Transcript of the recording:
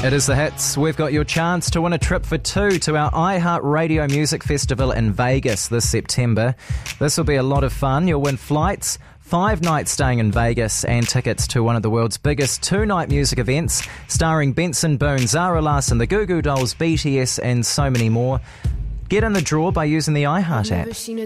It is the hits. We've got your chance to win a trip for two to our iHeartRadio Music Festival in Vegas this September. This will be a lot of fun. You'll win flights, 5 nights staying in Vegas, and tickets to one of the world's biggest 2-night music events, starring Benson Boone, Zara Larsson, the Goo Goo Dolls, BTS, and so many more. Get in the draw by using the iHeart app.